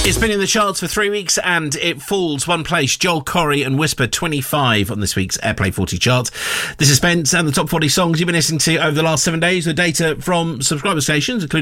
It's been in the charts for 3 weeks and it falls one place. Joel Corry and Whisper 25 on this week's Airplay 40 chart. This is Spence and the top 40 songs you've been listening to over the last 7 days with data from subscriber stations, including